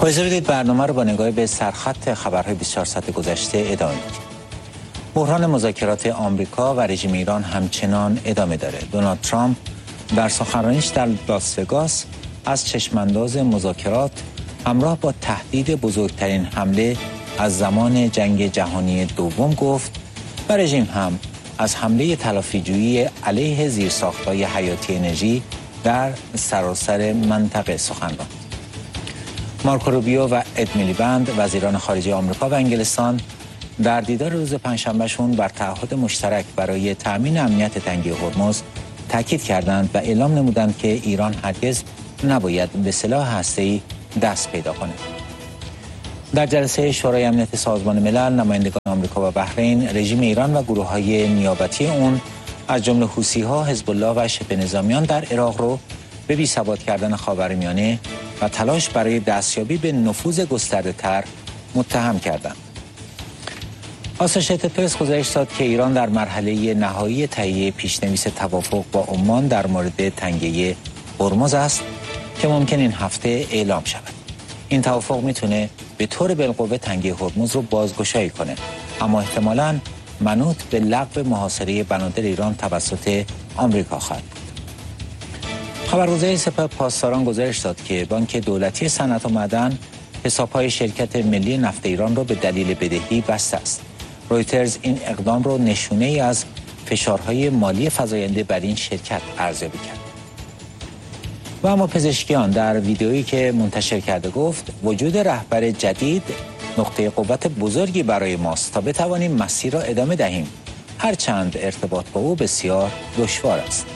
اجازه بدید برنامه رو با نگاهی به سرخط خبرهای 24 ساعت گذشته ادامه بدیم. بحران مذاکرات آمریکا و رژیم ایران همچنان ادامه داره. دونالد ترامپ در سخنرانیش در لاس وگاس از چشمانداز مذاکرات همراه با تهدید بزرگترین حمله از زمان جنگ جهانی دوم گفت و رژیم هم از حمله تلافی‌جویی علیه زیرساخت‌های حیاتی انرژی در سراسر منطقه سخن راند. مارکو روبیو و اد میلیبند وزیران خارجه آمریکا و انگلستان در دیدار روز پنجشنبهشون بر تعهد مشترک برای تأمین امنیت تنگه هرمز تاکید کردند و اعلام نمودند که ایران هرگز نباید به سلاح هسته‌ای دست پیدا کند. در جلسه شورای امنیت سازمان ملل نمایندگان آمریکا و بحرین رژیم ایران و گروه‌های نیابتی اون از جمله حوثی‌ها، حزب الله و شبه نظامیان در عراق رو به بی‌ثبات کردن خاورمیانه و تلاش برای دستیابی به نفوذ گسترده‌تر متهم کردند. آسوشیتد پرس گزارش داد که ایران در مرحله نهایی تهیه پیشنویس توافق با عمان در مورد تنگه هرمز است که ممکن این هفته اعلام شود. این توافق میتونه به طور بالقوه تنگه هرمز رو بازگشایی کنه، اما احتمالاً منوط به لغو محاصره بنادر ایران توسط آمریکا خواهد بود. خبرگزاری سپاه پاسداران گزارش داد که بانک دولتی صنعت و معدن حساب‌های شرکت ملی نفت ایران را به دلیل بدهی بسته است. رویترز این اقدام را نشونه‌ای از فشارهای مالی فزاینده بر این شرکت ارزیابی کرد. و اما پزشکیان در ویدئویی که منتشر کرده گفت وجود رهبر جدید نقطه قوت بزرگی برای ماست تا بتوانیم مسیر را ادامه دهیم، هرچند ارتباط با او بسیار دشوار است.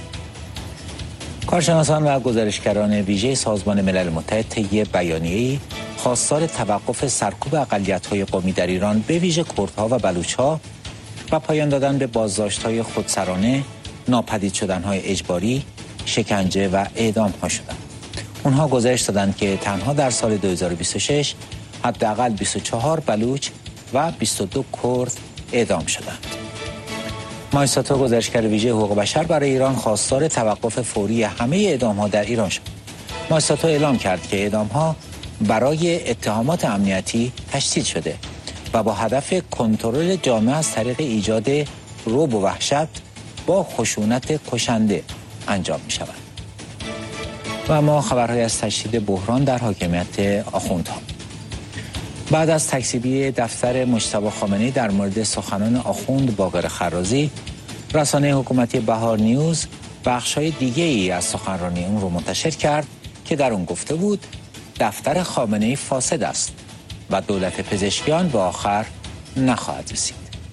کارشناسان و گزارشگران ویژه سازمان ملل متحد طی بیانیه‌ای خواستار توقف سرکوب اقلیت‌های قومی در ایران به ویژه کردها و بلوچ‌ها و پایان دادن به بازداشت‌های خودسرانه، ناپدید شدن‌های اجباری، شکنجه و اعدام‌ها شدند. اونها گزارش دادند که تنها در سال 2026 حداقل 24 بلوچ و 22 کرد اعدام شدند. مایساتو گزارشگر ویژه حقوق بشر برای ایران خواستار توقف فوری همه اعدام‌ها در ایران شد. مایساتو اعلام کرد که اعدام‌ها برای اتهامات امنیتی تشدید شده و با هدف کنترل جامعه از طریق ایجاد رعب و وحشت با خشونت کشنده انجام می شود. و ما خبرهای از تشدید بحران در حاکمیت آخوندها. بعد از تکذیبی دفتر مجتبی خامنه‌ای در مورد سخنان آخوند باقر خرازی، رسانه حکومتی بهار نیوز بخش‌های دیگه‌ای از سخنرانی اون رو منتشر کرد که در اون گفته بود دفتر خامنه‌ای فاسد است و دولت پزشکیان به آخر نخواهد رسید.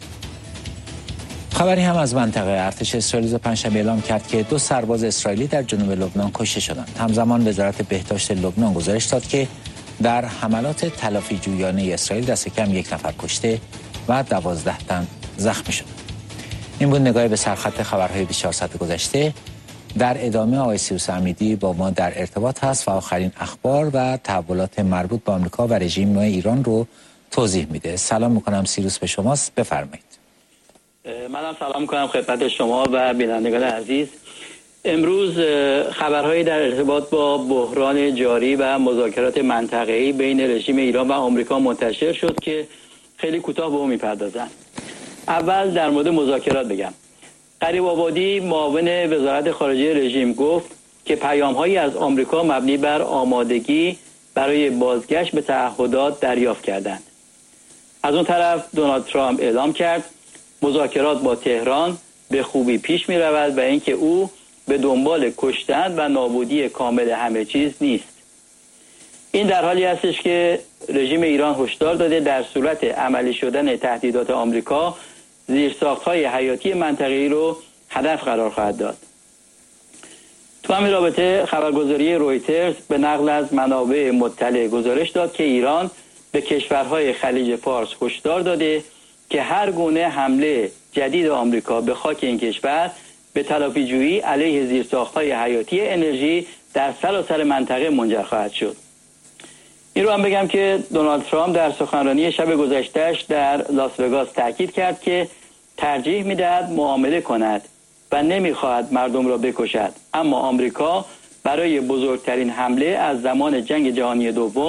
خبری هم از منطقه ارتش اسرائیل روز پنجشنبه اعلام کرد که 2 سرباز اسرائیلی در جنوب لبنان کشته شدند. همزمان وزارت بهداشت لبنان گزارش داد که در حملات تلافی جویانه اسرائیل دست کم 1 نفر کشته و 12 تن زخمی شد. این بود نگاهی به سرخط خبرهای 24 ساعت گذشته. در ادامه آقای سیروس امیدی با ما در ارتباط هست و آخرین اخبار و تحولات مربوط به آمریکا و رژیم ایران رو توضیح میده. سلام میکنم سیروس، به شماست، بفرمایید. منم سلام میکنم خدمت شما و بینندگان عزیز. امروز خبرهایی در ارتباط با بحران جاری و مذاکرات منطقه‌ای بین رژیم ایران و آمریکا منتشر شد که خیلی کوتاه به اون میپردازم. اول در مورد مذاکرات بگم. غریب آبادی معاون وزارت خارجه رژیم گفت که پیام‌هایی از آمریکا مبنی بر آمادگی برای بازگشت به تعهدات دریافت کردند. از اون طرف دونالد ترامپ اعلام کرد مذاکرات با تهران به خوبی پیش می رود و اینکه او به دنبال کشتن و نابودی کامل همه چیز نیست. این در حالی هستش که رژیم ایران هشدار داده در صورت عملی شدن تهدیدات آمریکا زیرساخت‌های حیاتی منطقه‌ای رو هدف قرار خواهد داد. تو همین رابطه خبرگزاری رویترز به نقل از منابع مطلع گزارش داد که ایران به کشورهای خلیج فارس هشدار داده که هر گونه حمله جدید آمریکا به خاک این کشور به تلافی‌جویی علیه زیرساخت‌های حیاتی انرژی در سراسر منطقه منجر خواهد شد. این رو هم بگم که دونالد ترامپ در سخنرانی شب گذشته‌اش در لاس وگاس تاکید کرد که ترجیح می‌دهد معامله کند و نمی‌خواهد مردم را بکشد، اما آمریکا برای بزرگترین حمله از زمان جنگ جهانی دوم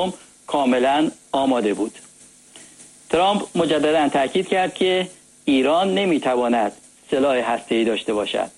کاملا آماده بود. ترامپ مجددا تاکید کرد که ایران نمیتواند سلاح هسته‌ای داشته باشد.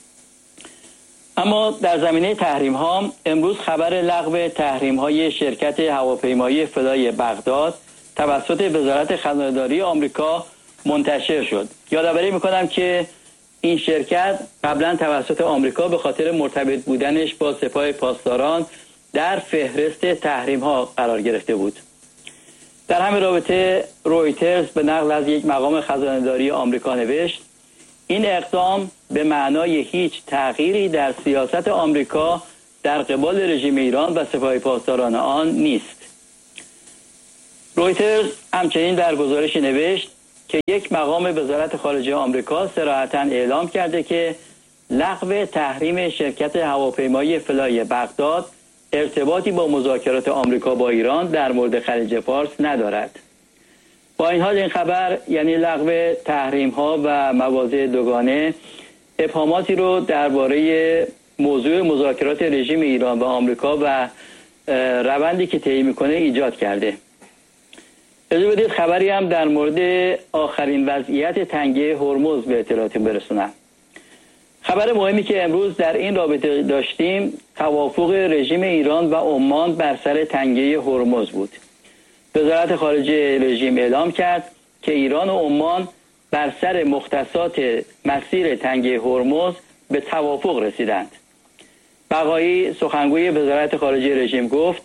اما در زمینه تحریم ها امروز خبر لغو تحریم های شرکت هواپیمایی فلای بغداد توسط وزارت خزانه‌داری آمریکا منتشر شد. یادآوری میکنم که این شرکت قبلا توسط آمریکا به خاطر مرتبط بودنش با سپاه پاسداران در فهرست تحریم ها قرار گرفته بود. در همین رابطه رویترز به نقل از یک مقام خزانه‌داری آمریکا نوشت این اقدام به معنای هیچ تغییری در سیاست آمریکا در قبال رژیم ایران و سپاه پاسداران آن نیست. رویترز همچنین در گزارشی نوشت که یک مقام وزارت خارجه آمریکا صراحتاً اعلام کرده که لغو تحریم شرکت هواپیمایی فلای بغداد ارتباطی با مذاکرات آمریکا با ایران در مورد خلیج فارس ندارد. با این حال این خبر یعنی لغو تحریم ها و مواضع دوگانه ابهاماتی رو درباره موضوع مذاکرات رژیم ایران و آمریکا و روندی که طی میکنه ایجاد کرده. اجازه بدید خبری هم در مورد آخرین وضعیت تنگه هرمز به اطلاعاتتون برسونم. خبر مهمی که امروز در این رابطه داشتیم توافق رژیم ایران و عمان بر سر تنگه هرمز بود. وزارت خارجه رژیم اعلام کرد که ایران و عمان بر سر مختصات مسیر تنگه هرمز به توافق رسیدند. بقایی سخنگوی وزارت خارجه رژیم گفت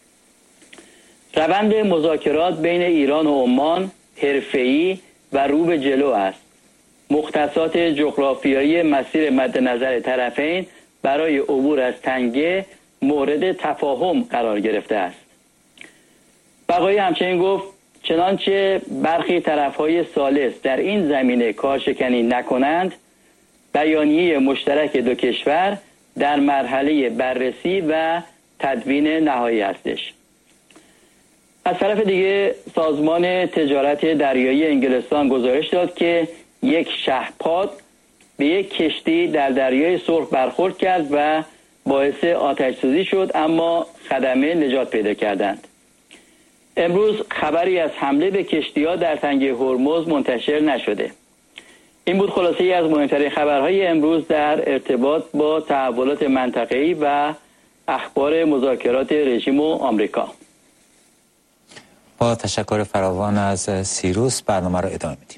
روند مذاکرات بین ایران و عمان حرفه‌ای و رو به جلو است. مختصات جغرافیایی مسیر مد نظر طرفین برای عبور از تنگه مورد تفاهم قرار گرفته است. بقایی همچنین گفت چنانچه برخی طرفهای ثالث در این زمینه کارشکنی نکنند، بیانیه مشترک دو کشور در مرحله بررسی و تدوین نهایی هستش. از طرف دیگه سازمان تجارت دریایی انگلستان گزارش داد که یک شهپاد به یک کشتی در دریای سرخ برخورد کرد و باعث آتش سوزی شد، اما خدمه نجات پیدا کردند. امروز خبری از حمله به کشتی‌ها در تنگه هرمز منتشر نشده. این بود خلاصه ای از مهمترین خبرهای امروز در ارتباط با تحولات منطقه‌ای و اخبار مذاکرات رژیم و آمریکا. با تشکر فراوان از سیروس برنامه رو ادامه میدیم.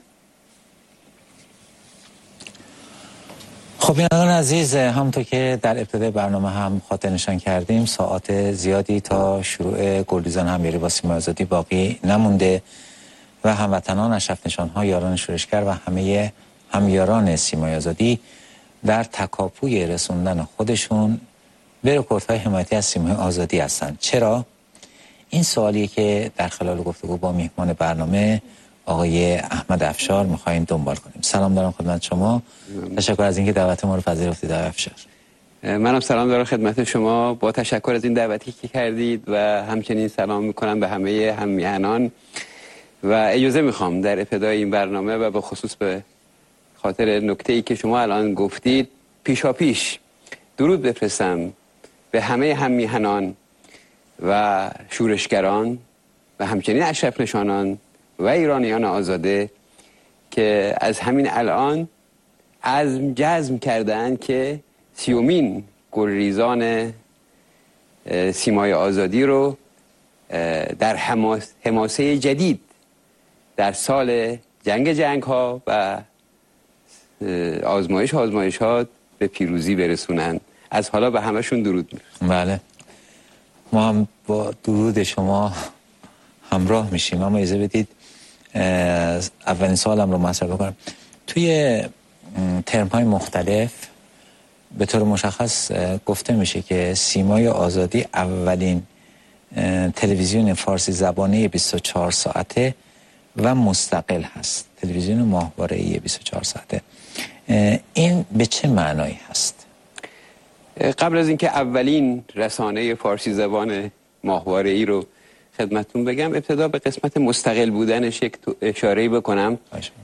خب بینندگان عزیز، همونطور که در ابتدای برنامه هم خاطر نشان کردیم ساعات زیادی تا شروع گلریزان همیاری با سیمای آزادی باقی نمونده و هموطنان اشرف نشان‌ها، یاران شورشگر و همه همیاران سیمای آزادی در تکاپوی رسوندن خودشون به رکوردهای حمایتی از سیمای آزادی هستند. چرا؟ این سوالیه که در خلال گفتگو با میهمان برنامه آقای احمد افشار می‌خوایم دنبال کنیم. سلام دارم خدمت شما. تشکر از اینکه دعوت ما رو پذیرفتید آقای افشار. منم سلام دارم خدمت شما، با تشکر از این دعوتی که کردید و همچنین سلام میکنم به همه هممیهنان و اجازه میخوام در ابتدای این برنامه و به خصوص به خاطر نکته‌ای که شما الان گفتید پیشاپیش درود بفرستم به همه هممیهنان و شورشگران و همچنین اشرف نشانان و ایرانیان آزاده که از همین الان جزم کردن که 30مین گلریزان سیمای آزادی رو در حماسه جدید در سال جنگ ها و آزمایش ها به پیروزی برسونن. از حالا به همشون درود می‌فرستم. بله، ما هم با درود شما همراه میشیم. اما اجازه بدید اولین سوالم رو مطرح بکنم. توی ترم‌های مختلف به طور مشخص گفته میشه که سیمای آزادی اولین تلویزیون فارسی زبانه 24 ساعته و مستقل هست، تلویزیون ماهواره‌ای 24 ساعته. این به چه معنایی هست؟ قبل از اینکه اولین رسانه فارسی زبان ماهواره‌ای رو خدمتتون بگم، ابتدا به قسمت مستقل بودنش یک اشاره‌ای بکنم.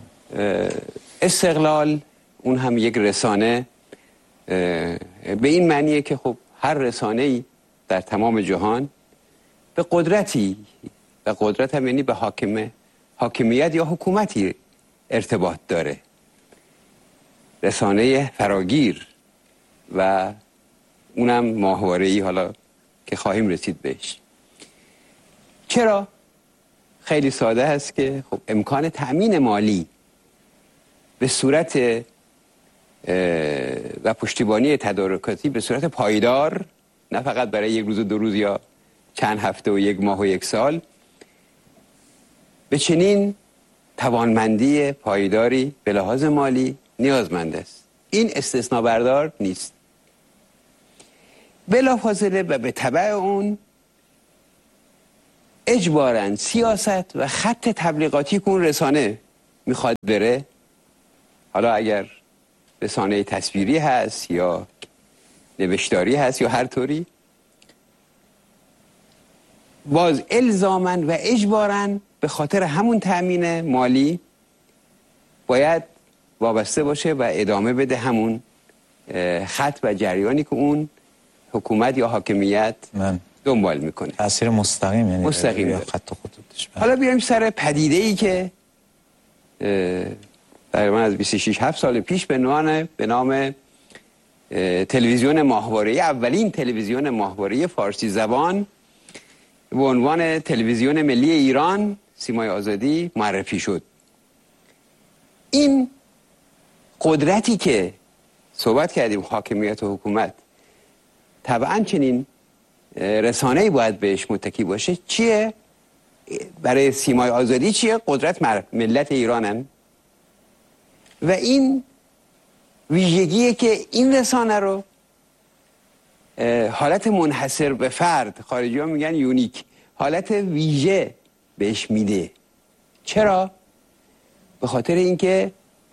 استقلال اون هم یک رسانه به این معنیه که خب هر رسانه‌ای در تمام جهان به قدرتی، و قدرت هم یعنی به حاکمیت یا حکومتی ارتباط داره، رسانه فراگیر و اونم ماهواره‌ای حالا که خواهیم رسید بهش. چرا؟ خیلی ساده است که خب امکان تأمین مالی به صورت و پشتیبانی تدارکاتی به صورت پایدار، نه فقط برای یک روز و 2 روز یا چند هفته و 1 ماه و 1 سال، به چنین توانمندی پایداری به لحاظ مالی نیازمند است. این استثناء بردار نیست. بلافاصله و به تبع اون اجباراً سیاست و خط تبلیغاتی که اون رسانه میخواد بره، حالا اگر رسانه تصویری هست یا نوشتاری هست یا هر طوری، باز الزاماً و اجباراً به خاطر همون تأمین مالی باید وابسته باشه و ادامه بده همون خط و جریانی که اون حکومت یا حاکمیت دنبال میکنه. تأثیر مستقیم، یعنی مستقیم خط و خطوطش. حالا بیایم سر پدیده‌ای که تقریبا از 26-7 سال پیش به نام تلویزیون ماهواره‌ای، اولین تلویزیون ماهواره‌ای فارسی زبان به عنوان تلویزیون ملی ایران سیمای آزادی معرفی شد. این قدرتی که صحبت کردیم، حاکمیت و حکومت طبعا چنین رسانه‌ای باید بهش متکی باشه. چیه؟ برای سیمای آزادی چیه؟ قدرت ملت ایرانن و این ویژگیه که این رسانه رو حالت منحصر به فرد، خارجی ها میگن یونیک، حالت ویژه بهش میده. چرا؟ به خاطر اینکه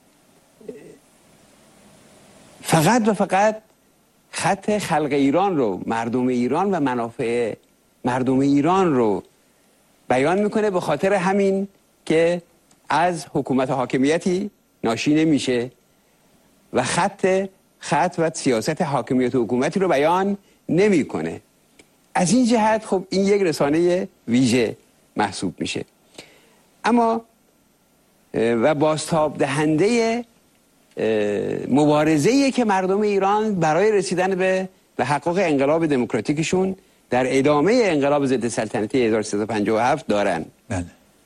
فقط و فقط خط خلق ایران رو، مردم ایران و منافع مردم ایران رو بیان میکنه، به خاطر همین که از حکومت و حاکمیتی ناشی نمیشه و خط و سیاست حاکمیت و حکومتی رو بیان نمیکنه. از این جهت خب این یک رسانه ویژه محسوب میشه. اما و بازتاب دهنده مبارزه‌ای که مردم ایران برای رسیدن به تحقق انقلاب دموکراتیکشون در ادامه انقلاب ضد سلطنتی 1357 دارن. بله.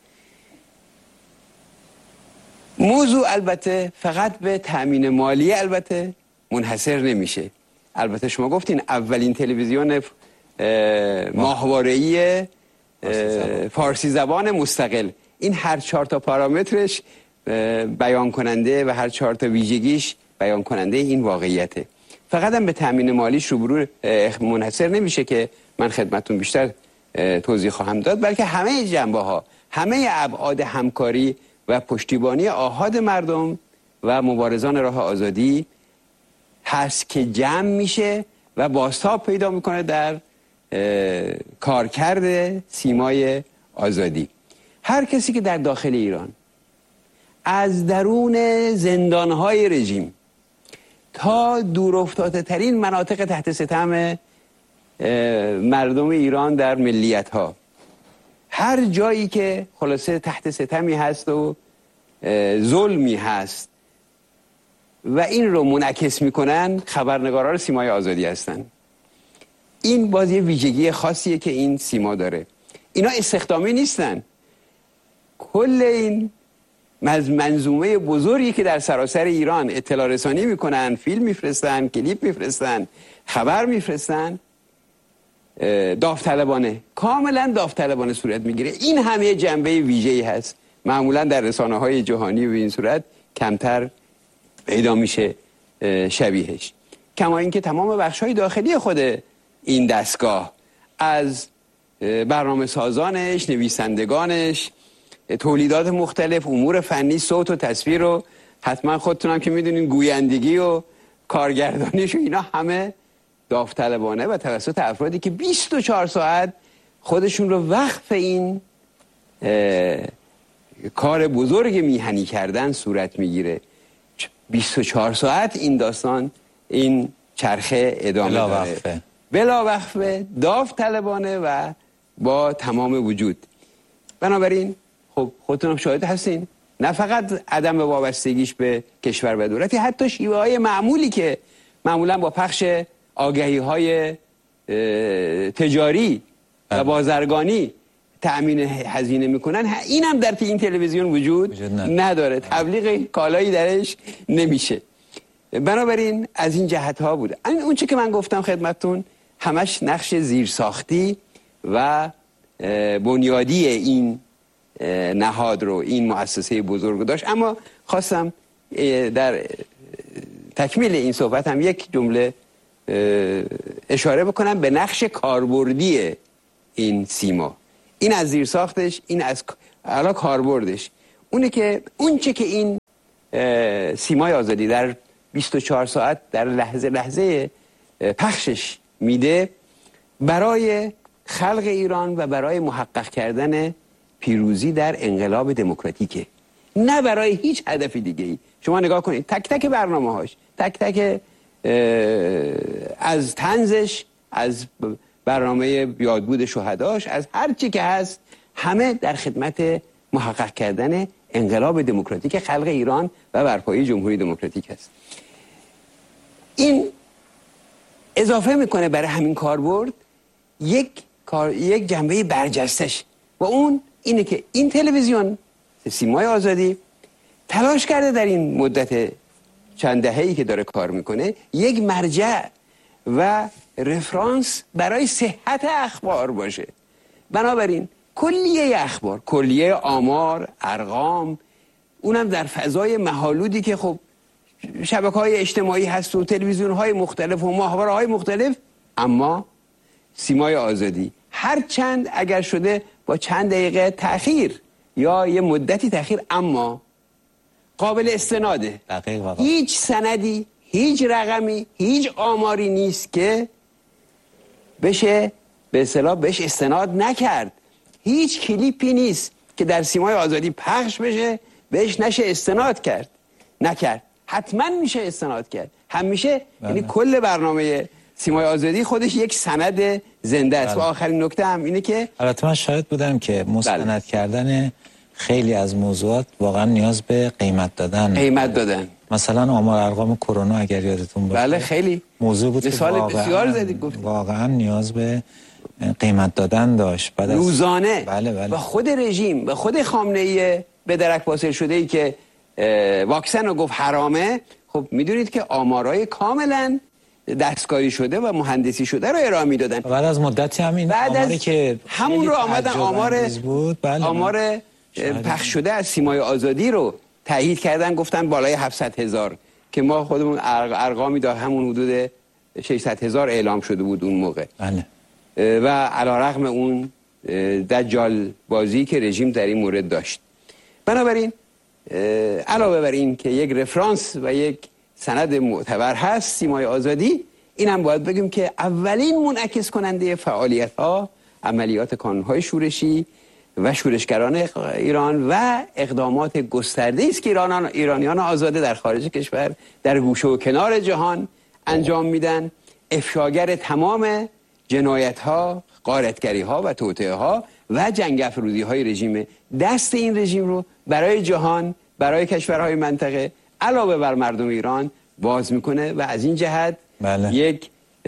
موضوع البته فقط به تأمین مالی البته منحصر نمیشه. البته شما گفتین اولین تلویزیون ماهواره‌ای فارسی زبان مستقل، این هر 4 تا پارامترش بیان کننده و هر 4 تا ویژگیش بیان کننده این واقعیته. فقط هم به تأمین مالیش روبرو منحصر نمیشه که من خدمتتون بیشتر توضیح خواهم داد، بلکه همه جنبه‌ها، همه ابعاد همکاری و پشتیبانی آحاد مردم و مبارزان راه آزادی هست که جمع میشه و بازتاب پیدا میکنه در کارکرد سیمای آزادی. هر کسی که در داخل ایران از درون زندانهای رژیم تا دورافتاده ترین مناطق تحت ستم مردم ایران در ملیت ها، هر جایی که خلاصه تحت ستمی هست و ظلمی هست و این رو منعکس میکنن، خبرنگاران سیمای آزادی هستن. این باز یه ویژگی خاصیه که این سیما داره. اینا استخدامی نیستن. کل این منظومه بزرگی که در سراسر ایران اطلاع رسانی میکنن، فیلم میفرستن، کلیپ میفرستن، خبر میفرستن، داوطلبانه، کاملا داوطلبانه صورت میگیره. این همه جنبه ویژه‌ای هست، معمولا در رسانه‌های جهانی و این صورت کمتر پیدا میشه شبیهش. کما اینکه تمام بخش‌های داخلی خود این دستگاه، از برنامه سازانش، نویسندگانش، تولیدات مختلف، امور فنی، صوت و تصویر رو حتما خودتونم که میدونین، گویندگی و کارگردانیش و اینا همه داوطلبانه و توسط افرادی که 24 ساعت خودشون رو وقف این کار بزرگ میهنی کردن صورت میگیره. 24 ساعت این داستان، این چرخه ادامه داره، بلا وقفه، داوطلبانه و با تمام وجود. بنابراین خب خودتون شاهد هستین، نه فقط عدم وابستگیش به کشور و دولتی، حتی شیوه های معمولی که معمولا با پخش آگهی های تجاری و بازرگانی تأمین هزینه میکنن، این هم در این تلویزیون وجود نداره، تبلیغ کالایی درش نمیشه. بنابراین از این جهت ها بوده. اون چه که من گفتم خدمتتون همش نقش زیرساختی و بنیادی این نهاد رو، این مؤسسه بزرگ داشت. اما خواستم در تکمیل این صحبت هم یک جمله اشاره بکنم به نقش کاربردی این سیما. این از زیرساختش، این از علا کاربردش. اون چه که این سیمای آزادی در 24 ساعت در لحظه پخشش میده برای خلق ایران و برای محقق کردن پیروزی در انقلاب دموکراتیکه، نه برای هیچ هدف دیگه ای. شما نگاه کنید تک تک برنامه هاش، تک تک از طنزش، از برنامه یادبود شهداش، از هر چی که هست، همه در خدمت محقق کردن انقلاب دموکراتیک خلق ایران و برپایی جمهوری دموکراتیک است. این اضافه میکنه برای همین کاربرد یک جنبه برجستش، و اون اینه که این تلویزیون سیمای آزادی تلاش کرده در این مدت چند دهه‌ای که داره کار میکنه یک مرجع و رفرانس برای صحت اخبار باشه. بنابراین کلیه اخبار، کلیه آمار، ارقام، اونم در فضای مه‌آلودی که خب شبکه‌های اجتماعی هست و تلویزیون‌های مختلف و ماهواره‌های مختلف، اما سیمای آزادی هر چند اگر شده با چند دقیقه تأخیر یا یه مدتی تأخیر، اما قابل استناده. هیچ سندی، هیچ رقمی، هیچ آماری نیست که بشه به اصطلاح بهش استناد نکرد. هیچ کلیپی نیست که در سیمای آزادی پخش بشه بهش نشه استناد کرد. نکرد. حتما میشه استناد کرد. همیشه یعنی کل برنامه سیمای آزادی خودش یک سند زنده است. و آخرین نکته هم اینه که البته من شاهد بودم که مستند کردن خیلی از موضوعات واقعا نیاز به قیمت دادن. مثلا آمار ارقام کرونا اگر یادتون باشه، بله خیلی موضوع بود که بسیار زدید گفتید، واقعا نیاز به قیمت دادن داشت. بعد روزانه بله. و خود رژیم و خود خامنه‌ای به درک واصل شده ای که واکسن رو گفت حرامه، خب میدونید که آمارای کاملا دستکاری شده و مهندسی شده رو ارائه میدادن. بعد از مدتی همین آماری که همون رو آمدن آمار پخش شده از سیمای آزادی رو تایید کردن، گفتن بالای 700,000 که ما خودمون ارقامی دا همون حدود 600,000 اعلام شده بود اون موقع. بله. و علیرغم اون دجال بازی که رژیم در این مورد داشت. بنابراین علاوه بر این که یک رفرانس و یک سند معتبر هست سیمای آزادی، این هم باید بگیم که اولین منعکس کننده فعالیت ها، عملیات کانون‌های شورشی و شورشگران ایران و اقدامات گسترده است که ایرانیان آزاده در خارج کشور در گوشه و کنار جهان انجام میدن، افشاگر تمام جنایت ها، غارتگری ها و توطئه ها و جنگ افروزی های رژیم. دست این رژیم رو برای جهان، برای کشورهای منطقه علاوه بر مردم ایران باز میکنه و از این جهت یک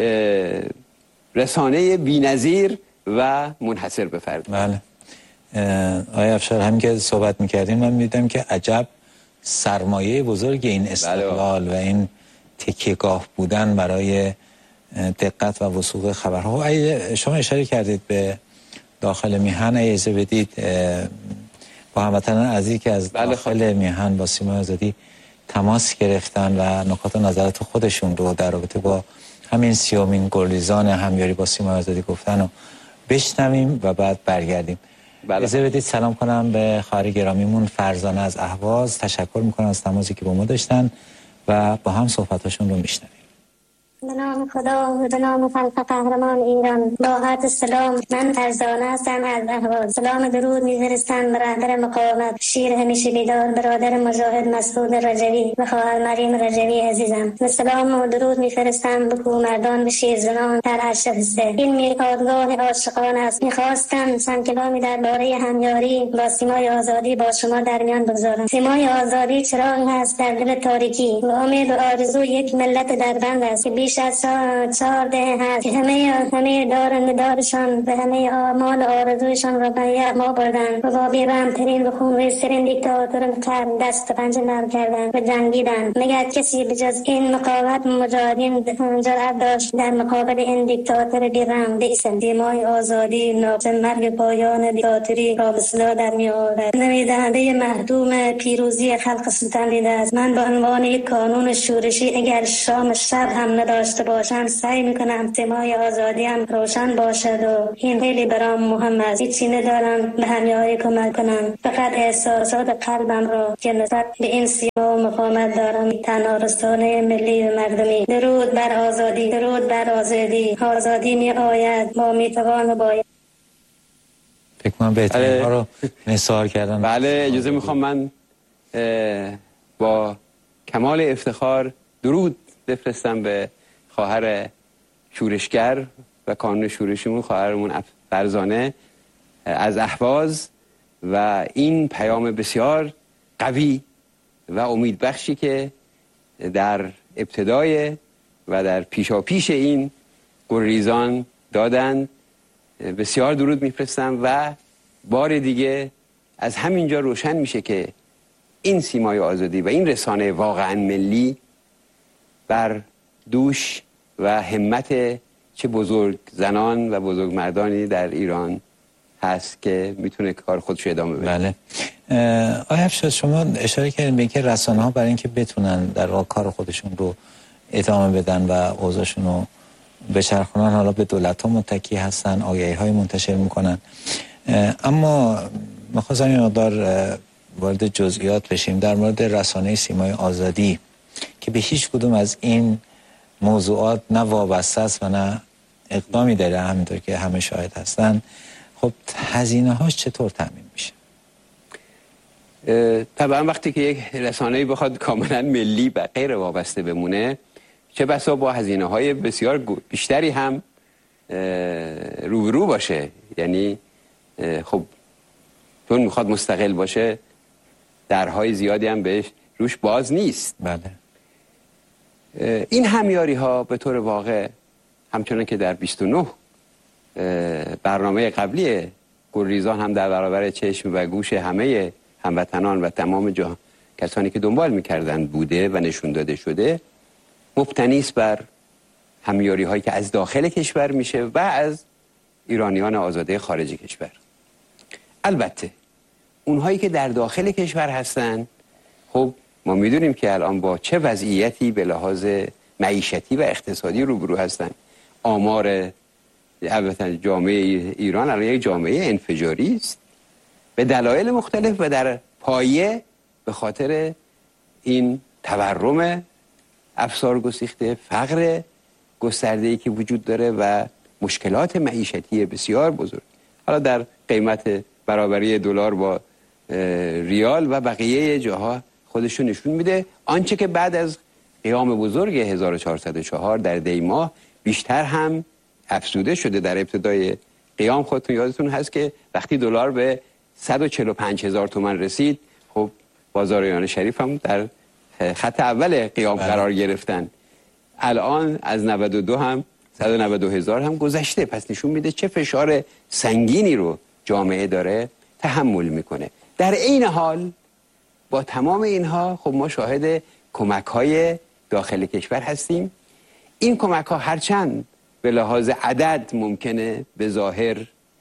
رسانه بی‌نظیر و منحصر به فرد. بله. آقای افشار، همین که صحبت میکردیم من میدیدم که عجب سرمایه بزرگ این استقلال و این تکیهگاه بودن برای دقت و وثوق خبرها. شما اشاره کردید به داخل میهن، اجازه بدید با هموطنان عزیزی که از داخل میهن با سیمای آزادی تماس گرفتن و نکات و نظرات خودشون رو در رابطه با همین 30مین گلریزان همیاری با سیمای آزادی گفتن و بشنویم و بعد برگردیم. اجازه بدید سلام کنم به خواهر گرامیمون فرزانه از اهواز. تشکر میکنم از تماسی که با ما داشتن و با هم صحبتاشون رو میشنویم. من نام خدا و به نام خلق قهرمان ایران. با عرض سلام، من فرزانه هستم از اهواز. سلام درود می‌فرستم به رهبر مقاومت، شیر همیشه بیدار، برادر مجاهد مسعود رجوی و خواهر مریم رجوی عزیزم. و سلام و درود می‌فرستم به کومردان و شیرزنان در اشرف. این میقاتگاه عاشقان است. می‌خواستم چند کلامی درباره همیاری با سیمای آزادی با شما در میان بگذارم. سیمای آزادی چراغی است در دل تاریکی و امید و آرزو یک ملت دربند است که بیش از 4 دهه هست که همه دارشان و همه آمال آرزویشان را به یغما بردند و با بی‌رحم‌ترین و خونریزترین دیکتاتور قرن دست و پنجه نرم کردند و جنگیدند. مگر کسی بجز این مقاومت مجاهدین جرأت داشت در مقابل این دیکتاتور بی‌رحم بایستد؟ سیمای آزادی ناز مرگ پایان دیکتاتوری را به صدا در می‌آورد. نمی‌دهنده مهدوم پیروزی خلق سلطان دیده است. من به عنوان یک کانون شورشی اگر شام شب هم نداشته باشم سعی میکنم سیمای آزادی هم روشن باشد و این خیلی برام مهم است. هیچی ندارم به همیاری کمک کنم، فقط احساسات قلبم را که نسبت به این سیما و مقاومت دارم. تنها رسانه ملی و مردمی. درود بر آزادی، درود بر آزادی. آزادی می آید با میتوان و باید. فکر کنم بهترین ها رو نثار کردن. بله اجازه میخوام من با کمال افتخار درود بفرستم به خواهر شورشگر و کانون شورشیمون، خواهرمون فرزانه از اهواز، و این پیام بسیار قوی و امیدبخشی که در ابتدای و در پیشاپیش این گریزان دادند. بسیار درود میفرستم و بار دیگه از همینجا روشن میشه که این سیمای آزادی و این رسانه واقعا ملی بر دوش و همت چه بزرگ زنان و بزرگ مردانی در ایران هست که میتونه کار خودش ادامه بده. بله. آقای افشار، شما اشاره کردین به اینکه رسانه ها برای اینکه بتونن در واقع کار خودشون رو ادامه بدن و اوضاعشون رو بچرخونن، حالا به دولت ها متکی هستن، آگهی های منتشر میکنن، اما میخواستم این مقدار وارد جزئیات بشیم در مورد رسانه سیمای آزادی که به هیچ کدوم از این موضوعات نه وابسته است و نه اقدامی داره، همینطور که همه شاهد هستن. خب هزینه هاش چطور تامین میشه؟ طبعا وقتی که یک رسانه‌ای بخواد کاملا ملی و غیر وابسته بمونه، چه بسا با هزینه های بسیار بیشتری هم روبرو باشه. یعنی خب چون میخواد مستقل باشه درهای زیادی هم بهش روش باز نیست. بله. این همیاری ها به طور واقع همچنان که در 29 برنامه قبلی گلریزان هم در برابر چشم و گوش همه هموطنان و تمام کسانی که دنبال میکردن بوده و نشون داده شده، مبتنی است بر همیاری هایی که از داخل کشور میشه و از ایرانیان آزاده خارج کشور. البته اونهایی که در داخل کشور هستن، خب ما میدونیم که الان با چه وضعیتی به لحاظ معیشتی و اقتصادی روبرو هستن. آمار البته جامعه ایران الان یک جامعه انفجاری است به دلایل مختلف و در پایه به خاطر این تورم افسار گسیخته، فقر گسترده‌ای که وجود داره و مشکلات معیشتی بسیار بزرگ. حالا در قیمت برابری دلار با ریال و بقیه جاها خودشون نشون میده. آنچه که بعد از قیام بزرگ 1404 در دی ماه بیشتر هم افزوده شده. در ابتدای قیام خودتون یادتون هست که وقتی دلار به 145,000 تومان رسید، خب بازار ایران شریف هم در خط اول قیام قرار گرفتن. الان از 92 هم 192,000 هم گذشته. پس نشون میده چه فشار سنگینی رو جامعه داره تحمل میکنه. در این حال با تمام اینها خب ما شاهد کمک‌های داخل کشور هستیم. این کمک‌ها هرچند به لحاظ عدد ممکنه به ظاهر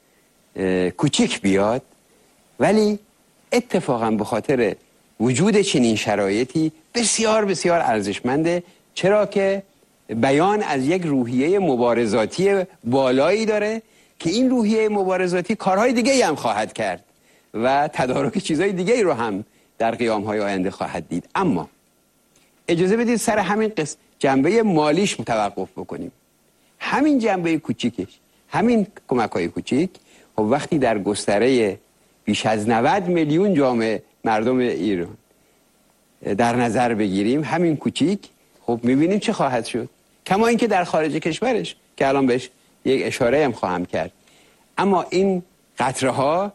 کوچک بیاد، ولی اتفاقا به خاطر وجود چنین شرایطی بسیار بسیار ارزشمنده، چرا که بیان از یک روحیه مبارزاتی بالایی داره که این روحیه مبارزاتی کارهای دیگه هم خواهد کرد و تدارک چیزهای دیگه رو هم در قیام‌های آینده خواهد دید. اما اجازه بدید سر همین جنبه مالیش توقف بکنیم. همین جنبه کوچیکش، همین کمک‌های کوچیک، خب وقتی در گستره بیش از 90 میلیون جامعه مردم ایران در نظر بگیریم، همین کوچیک، خب می‌بینیم چه خواهد شد. کما اینکه در خارج کشورش که الان بهش یک اشاره هم خواهم کرد. اما این قطره ها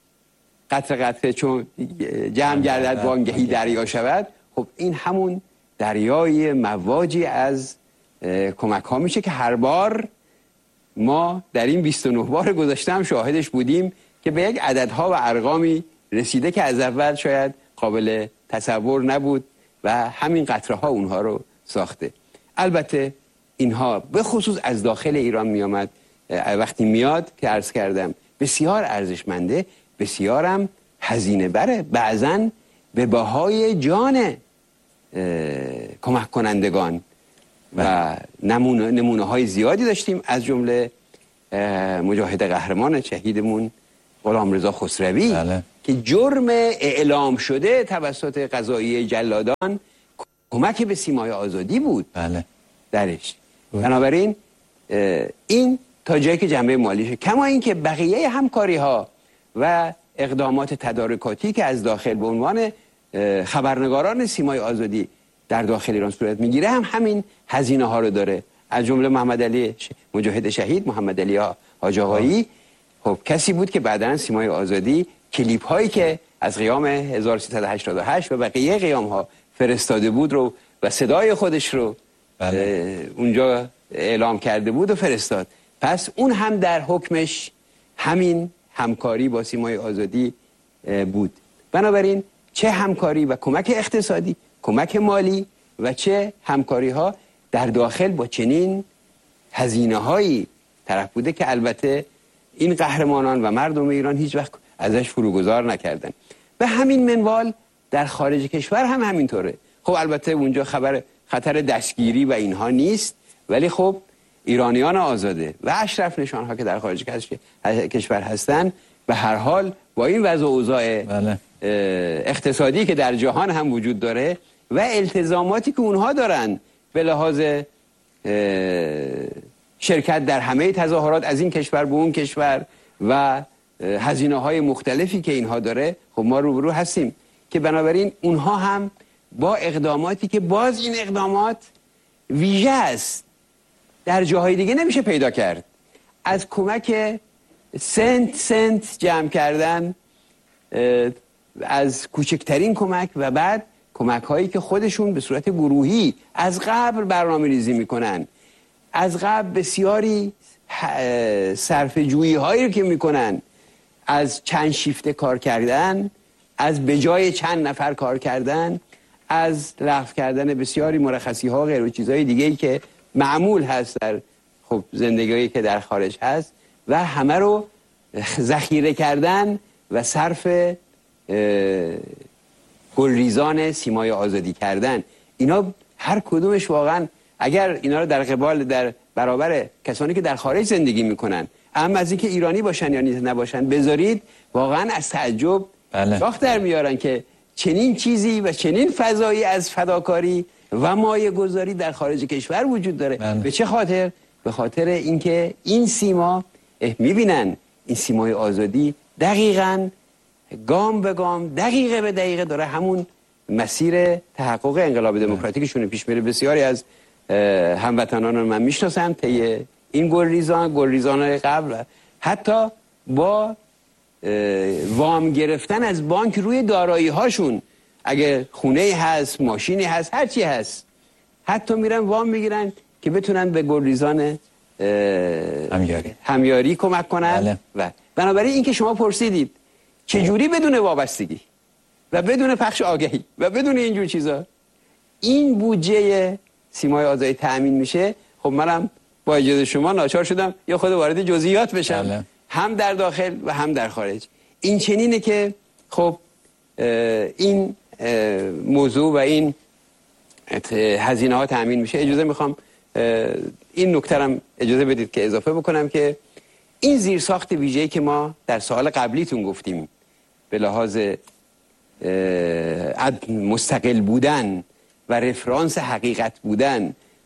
قطره چون جمع گردد وانگهی دریا شود، خب این همون دریای مواجی از کمک ها میشه که هر بار ما در این 29 بار گذشته هم شاهدش بودیم که به یک عددها و ارقامی رسیده که از اول شاید قابل تصور نبود و همین قطره ها اونها رو ساخته. البته اینها به خصوص از داخل ایران میامد، وقتی میاد که عرض کردم بسیار ارزشمنده، بسیارم هزینه بره، بعضن به بهای جان کمک کنندگان و نمونه های زیادی داشتیم، از جمله مجاهد قهرمان شهیدمون غلامرضا خسروی که جرم اعلام شده توسط قضاییه جلادان کمک به سیمای آزادی بود درش. بنابراین این تا جایی که جنبه مالیشه، کما این که بقیه همکاری ها و اقدامات تدارکاتی که از داخل به عنوان خبرنگاران سیمای آزادی در داخل ایران صورت میگیره هم همین هزینه ها رو داره. از جمله محمد علی مجاهد شهید، محمد علی حاج آقایی، خب کسی بود که بعداً سیمای آزادی کلیپ هایی که از قیام 1388 و بقیه قیام ها فرستاده بود رو و صدای خودش رو اونجا اعلام کرده بود و فرستاد. پس اون هم در حکمش همین همکاری با سیمای آزادی بود. بنابراین چه همکاری و کمک اقتصادی، کمک مالی و چه همکاری ها در داخل با چنین هزینه هایی طرف بوده که البته این قهرمانان و مردم ایران هیچ وقت ازش فروگذار نکردن. به همین منوال در خارج کشور هم همینطوره. خب البته اونجا خطر دستگیری و اینها نیست، ولی خب ایرانیان آزاده و اشرف نشان ها که در خارج کشور هستن به هر حال با این وضع و اوضاع اقتصادی که در جهان هم وجود داره و التزاماتی که اونها دارن به لحاظ شرکت در همه تظاهرات از این کشور به اون کشور و هزینه های مختلفی که اینها داره، خب ما روبرو هستیم که بنابراین اونها هم با اقداماتی که باز این اقدامات ویژه است، در جاهای دیگه نمیشه پیدا کرد، از کمک سنت جمع کردن از کوچکترین کمک و بعد کمک هایی که خودشون به صورت گروهی از قبل برنامه ریزی میکنن، از قبل بسیاری صرف جویی هایی که میکنن، از چند شیفته کار کردن، از به جای چند نفر کار کردن، از لغو کردن بسیاری مرخصی ها غیر و چیزهای دیگه‌ای که معمول هست در خب زندگی که در خارج هست و همه رو ذخیره کردن و صرف گلریزان سیمای آزادی کردن. اینا هر کدومش واقعا اگر اینا رو در برابر کسانی که در خارج زندگی میکنن، اما از اینکه ایرانی باشن یا نباشن بذارید، واقعا از تعجب شاخ در میارن که چنین چیزی و چنین فضایی از فداکاری و مایه گذاری در خارج کشور وجود داره. به چه خاطر؟ به خاطر اینکه این سیما میبینن این سیمای آزادی دقیقاً گام به گام، دقیقه به دقیقه داره همون مسیر تحقق انقلاب دموکراتیکشون پیش میره. بسیاری از هموطنان رو من میشناسم طی این گلریزان قبل، حتی با وام گرفتن از بانک روی دارایی هاشون، اگه خونه هست، ماشینی هست، هر چی هست، حتی میرن وام میگیرن که بتونن به گلریزان همیاری کمک کنن. و بنابراین این که شما پرسیدید چجوری بدون وابستگی و بدون پخش آگهی و بدون اینجور چیزا این بودجه سیمای آزادی تأمین میشه، خب منم با اجازه شما ناچار شدم یا خود وارد جزئیات بشم، هم در داخل و هم در خارج. این چنینه که خب این موضوع و این هزینه ها تأمین میشه. اجازه میخوام این نکته‌ام اجازه بدید که اضافه بکنم که این زیرساخت ویژه‌ای که ما در سوال قبلیتون گفتیم به لحاظ مستقل بودن و رفرانس حقیقت بودن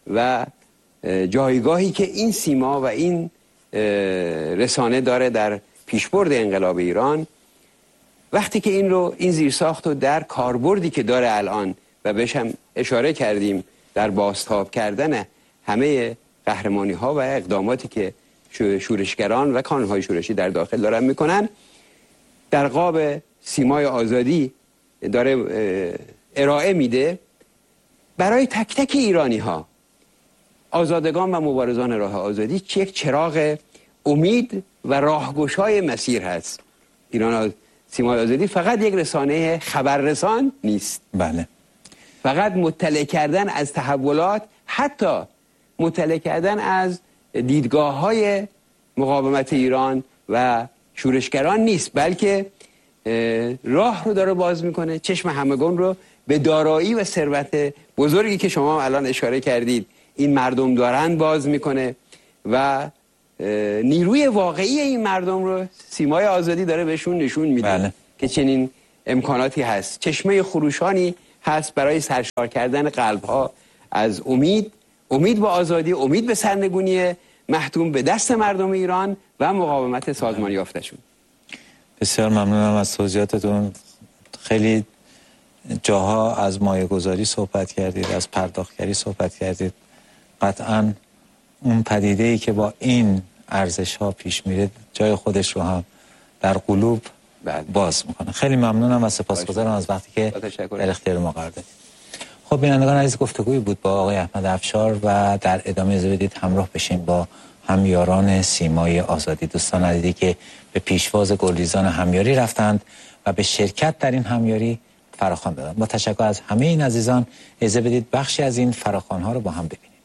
و جایگاهی که این سیما و این رسانه داره در پیشبرد انقلاب ایران، وقتی که این زیرساخت رو در کاربردی که داره الان و بهش هم اشاره کردیم در بازتاب کردن همه قهرمانی ها و اقداماتی که شورشگران و کانونهای شورشی در داخل دارن میکنن، در قاب سیمای آزادی داره ارائه میده، برای تک تک ایرانی ها، آزادگان و مبارزان راه آزادی، یک چراغ امید و راهگشای مسیر هست. سیمای آزادی فقط یک رسانه خبررسان نیست. بله. فقط مطلع کردن از تحولات، حتی مطلع کردن از دیدگاه‌های مقاومت ایران و شورشگران نیست، بلکه راه رو داره باز میکنه، چشم همگان رو به دارایی و ثروت بزرگی که شما الان اشاره کردید این مردم دارن باز میکنه و نیروی واقعی این مردم رو سیمای آزادی داره بهشون نشون میده. بله. که چنین امکاناتی هست، چشمه خروشانی هست برای سرشار کردن قلبها از امید به آزادی، امید به سرنگونی محتوم به دست مردم ایران و مقاومت سازمان یافتشون. بسیار ممنونم از توضیحاتتون. خیلی جاها از مایه‌گذاری صحبت کردید، از پرداختگری صحبت کردید. قطعاً اون پدیده‌ای که با این ارزش‌ها پیش میره جای خودش رو هم در قلوب باز میکنه. خیلی ممنونم و سپاسگزارم از وقتی که در اختیار ما قرار دادید. خب بینندگان عزیز، گفتگویی بود با آقای احمد افشار و در ادامه اجازه بدید همراه بشیم با همیاران سیمای آزادی، دوستان عزیزی که به پیشواز گلریزان همیاری رفتند و به شرکت در این همیاری فراخوان دادند. با تشکر از همه این عزیزان اجازه بدید بخشی از این فراخوان‌ها رو با هم ببینیم.